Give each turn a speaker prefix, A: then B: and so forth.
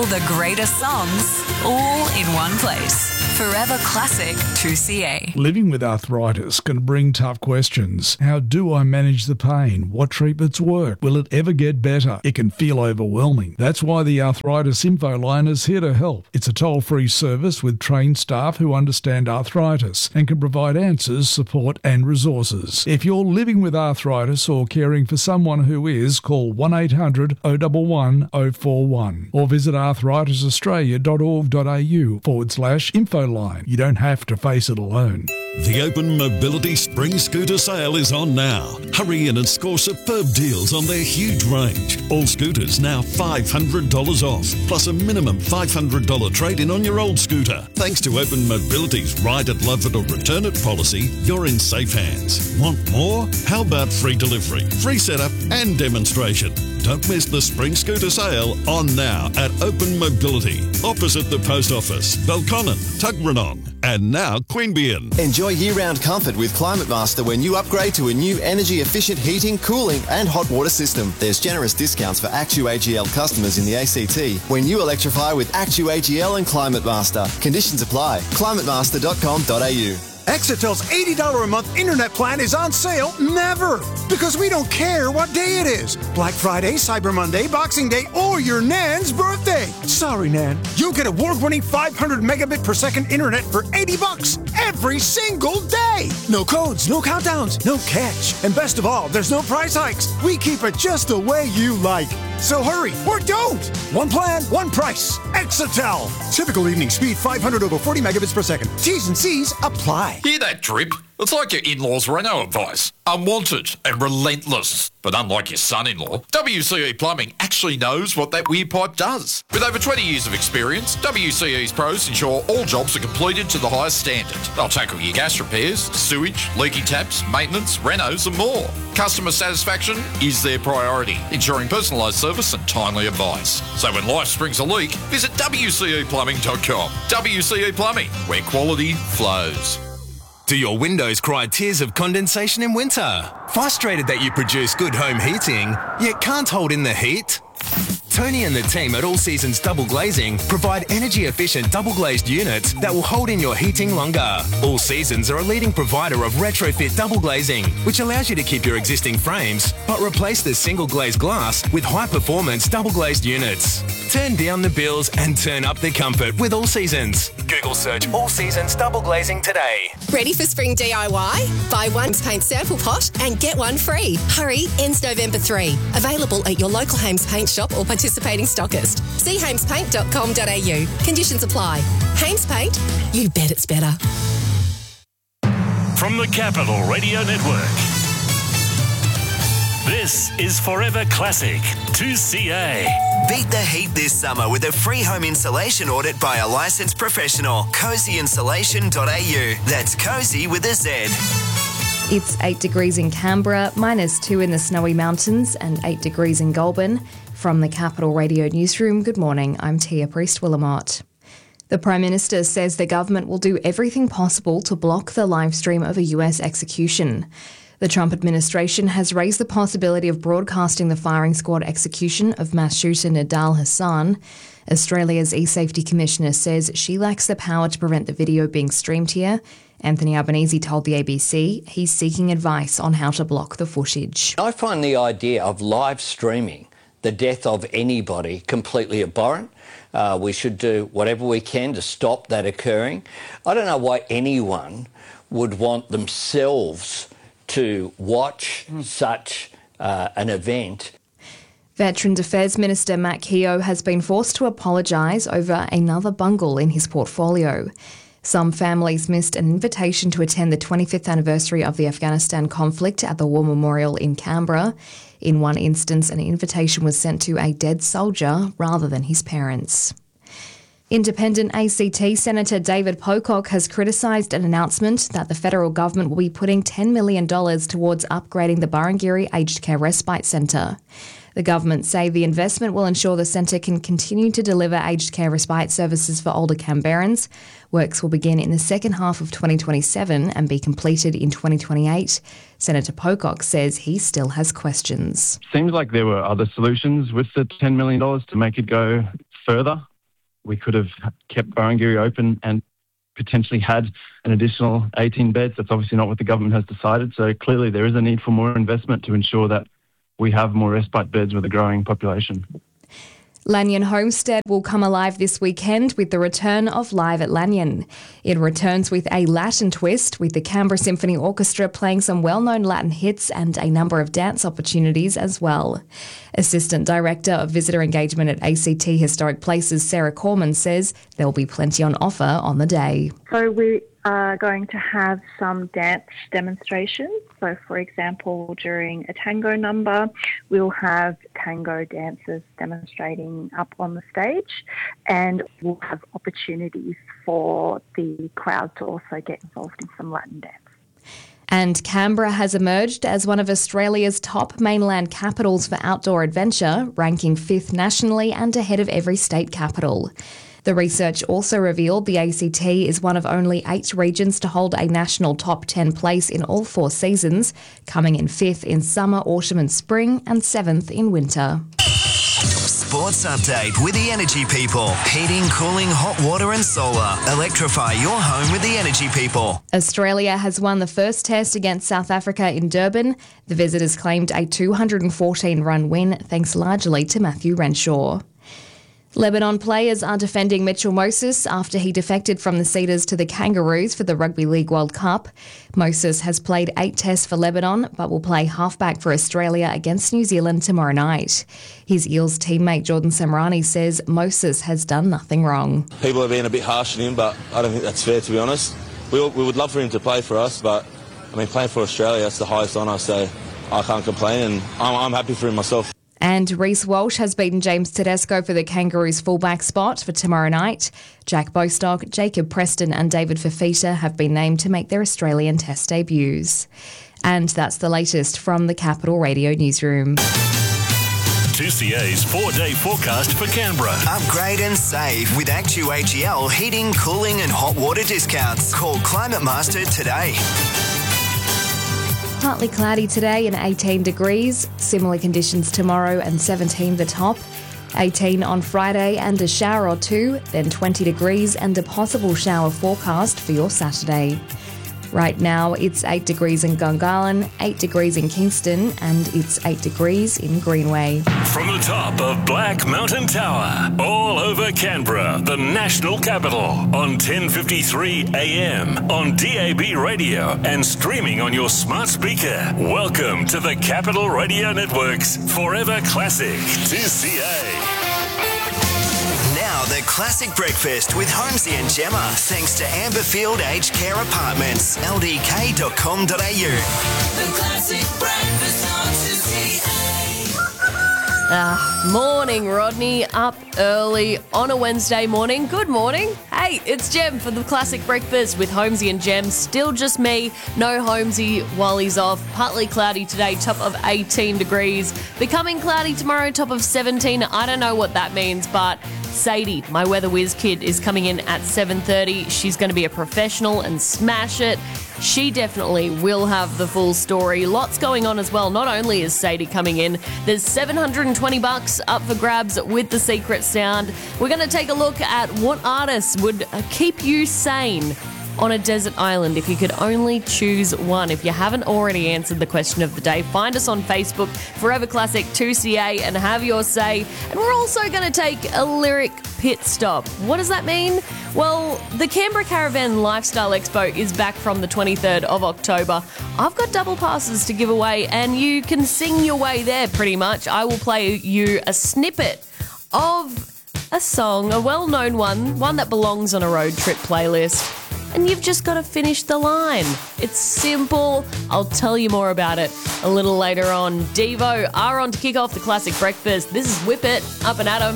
A: the greatest songs, all in one place. Forever Classic 2CA.
B: Living with arthritis can bring tough questions. How do I manage the pain? What treatments work? Will it ever get better? It can feel overwhelming. That's why the Arthritis Info Line is here to help. It's a toll-free service with trained staff who understand arthritis and can provide answers, support and resources. If you're living with arthritis or caring for someone who is, call 1800 011 041 or visit arthritisaustralia.org.au/infoline. You don't have to face it alone.
C: The Open Mobility Spring Scooter Sale is on now. Hurry in and score superb deals on their huge range. All scooters now $500 off, plus a minimum $500 trade-in on your old scooter. Thanks to Open Mobility's Ride it, Love it or Return it policy, you're in safe hands. Want more? How about free delivery, free setup and demonstration? Don't miss the Spring Scooter Sale on now at Open Mobility, opposite the Post Office, Belconnen, Tuggeranong, and now Queanbeyan.
D: Enjoy year-round comfort with Climate Master when you upgrade to a new energy-efficient heating, cooling and hot water system. There's generous discounts for Actu-AGL customers in the ACT when you electrify with Actu-AGL and Climate Master. Conditions apply. climatemaster.com.au.
E: Exetel's $80 a month internet plan is on sale never, because we don't care what day it is. Black Friday, Cyber Monday, Boxing Day, or your Nan's birthday. Sorry, Nan. You'll get award-winning 500 megabit per second internet for $80 every single day. No codes, no countdowns, no catch. And best of all, there's no price hikes. We keep it just the way you like. So hurry, or don't. One plan, one price. Exetel. Typical evening speed 500 over 40 megabits per second. T's and C's apply.
F: Hear that drip? It's like your in-laws' Renault advice. Unwanted and relentless. But unlike your son-in-law, WCE Plumbing actually knows what that weird pipe does. With over 20 years of experience, WCE's pros ensure all jobs are completed to the highest standard. They'll tackle your gas repairs, sewage, leaky taps, maintenance, renos and more. Customer satisfaction is their priority, ensuring personalised service and timely advice. So when life springs a leak, visit WCEplumbing.com. WCE Plumbing, where quality flows.
G: Do your windows cry tears of condensation in winter? Frustrated that you produce good home heating, yet can't hold in the heat? Tony and the team at All Seasons Double Glazing provide energy-efficient double-glazed units that will hold in your heating longer. All Seasons are a leading provider of retrofit double glazing, which allows you to keep your existing frames, but replace the single-glazed glass with high-performance double-glazed units. Turn down the bills and turn up the comfort with All Seasons. Google search All Seasons Double Glazing today.
H: Ready for spring DIY? Buy one paint sample pot and get one free. Hurry, ends November 3. Available at your local Hames Paint shop or participating stockist. See hamespaint.com.au. Conditions apply. Hames Paint, you bet it's better.
I: From the Capital Radio Network, this is Forever Classic 2CA.
J: Beat the heat this summer with a free home insulation audit by a licensed professional. CozyInsulation.au. That's Cozy with a Z.
K: It's 8 degrees in Canberra, -2 in the Snowy Mountains and 8 degrees in Goulburn. From the Capital Radio Newsroom, good morning, I'm Tia Priest-Willamott. The Prime Minister says the government will do everything possible to block the live stream of a US execution. The Trump administration has raised the possibility of broadcasting the firing squad execution of mass shooter Nidal Hassan. Australia's eSafety Commissioner says she lacks the power to prevent the video being streamed here. Anthony Albanese told the ABC he's seeking advice on how to block the footage.
L: I find the idea of live streaming the death of anybody completely abhorrent. We should do whatever we can to stop that occurring. I don't know why anyone would want themselves to watch such an event.
K: Veterans Affairs Minister Matt Keogh has been forced to apologise over another bungle in his portfolio. Some families missed an invitation to attend the 25th anniversary of the Afghanistan conflict at the War Memorial in Canberra. In one instance, an invitation was sent to a dead soldier rather than his parents. Independent ACT Senator David Pocock has criticised an announcement that the federal government will be putting $10 million towards upgrading the Burrangiri Aged Care Respite Centre. The government say the investment will ensure the centre can continue to deliver aged care respite services for older Canberrans. Works will begin in the second half of 2027 and be completed in 2028. Senator Pocock says he still has questions.
M: Seems like there were other solutions with the $10 million to make it go further. we could have kept Burrangiri open and potentially had an additional 18 beds. That's obviously not what the government has decided. So clearly there is a need for more investment to ensure that we have more respite beds with a growing population.
K: Lanyon Homestead will come alive this weekend with the return of Live at Lanyon. It returns with a Latin twist, with the Canberra Symphony Orchestra playing some well-known Latin hits and a number of dance opportunities as well. Assistant Director of Visitor Engagement at ACT Historic Places, Sarah Corman, says there'll be plenty on offer on the day.
N: So we are going to have some dance demonstrations. So, for example, during a tango number, we'll have tango dancers demonstrating up on the stage, and we'll have opportunities for the crowd to also get involved in some Latin dance.
K: And Canberra has emerged as one of Australia's top mainland capitals for outdoor adventure, ranking 5th nationally and ahead of every state capital. The research also revealed the ACT is one of only 8 regions to hold a national top 10 place in all 4 seasons, coming in 5th in summer, autumn and spring, and 7th in winter.
J: Sports update with the Energy People. Heating, cooling, hot water and solar. Electrify your home with the Energy People.
K: Australia has won the first test against South Africa in Durban. The visitors claimed a 214-run win, thanks largely to Matthew Renshaw. Lebanon players are defending Mitchell Moses after he defected from the Cedars to the Kangaroos for the Rugby League World Cup. Moses has played 8 tests for Lebanon, but will play halfback for Australia against New Zealand tomorrow night. His Eels teammate Jordan Samrani says Moses has done nothing wrong.
O: People are being a bit harsh on him, but I don't think that's fair, to be honest. We would love for him to play for us, but playing for Australia, that's the highest honour, so I can't complain, and I'm happy for him myself.
K: And Reece Walsh has beaten James Tedesco for the Kangaroos fullback spot for tomorrow night. Jack Bostock, Jacob Preston and David Fafita have been named to make their Australian Test debuts. And that's the latest from the Capital Radio newsroom.
I: 2CA's 4-day forecast for Canberra.
J: Upgrade and save with ActuAGL heating, cooling and hot water discounts. Call Climate Master today.
K: Partly cloudy today and 18 degrees. Similar conditions tomorrow and 17 the top. 18 on Friday and a shower or 2, then 20 degrees and a possible shower forecast for your Saturday. Right now it's 8 degrees in Gungahlin, 8 degrees in Kingston and it's 8 degrees in Greenway.
I: From the top of Black Mountain Tower, all over Canberra, the national capital, on 1053 AM, on DAB radio and streaming on your smart speaker. Welcome to the Capital Radio Network's Forever Classic 2CA.
J: Now the Classic Breakfast with Holmesy and Gemma, thanks to Amberfield Aged Care Apartments, ldk.com.au.
P: The Classic Breakfast on 2CA.
Q: Morning, Rodney. Up early on a Wednesday morning. Good morning. Hey, it's Gem for the Classic Breakfast with Holmesy and Gem. Still just me. No Holmesy while he's off. Partly cloudy today, top of 18 degrees. Becoming cloudy tomorrow, top of 17. I don't know what that means, but Sadie, my weather whiz kid, is coming in at 7:30. She's going to be a professional and smash it. She definitely will have the full story. Lots going on as well. Not only is Sadie coming in, there's $720 up for grabs with the secret sound. We're going to take a look at what artists would keep you sane on a desert island if you could only choose one. If you haven't already answered the question of the day, find us on Facebook, Forever Classic 2CA, and have your say. And we're also going to take a lyric pit stop. What does that mean? Well, the Canberra Caravan Lifestyle Expo is back from the 23rd of October. I've got double passes to give away, and you can sing your way there pretty much. I will play you a snippet of a song, a well-known one that belongs on a road trip playlist. And you've just got to finish the line. It's simple. I'll tell you more about it a little later on. Devo are on to kick off the Classic Breakfast. This is Whip It, Up and Atom.